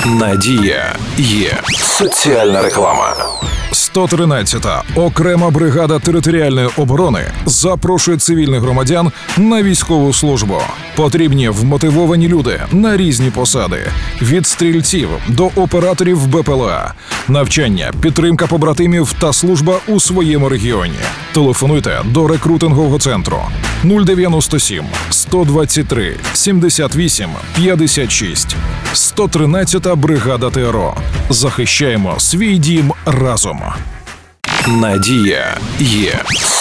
Надія є. Соціальна реклама. 113-та окрема бригада територіальної оборони запрошує цивільних громадян на військову службу. Потрібні вмотивовані люди на різні посади. Від стрільців до операторів БПЛА. Навчання, підтримка побратимів та служба у своєму регіоні. Телефонуйте до рекрутингового центру 097 123 78 56. 113-та бригада ТРО. Захищаємо свій дім разом. Надія є.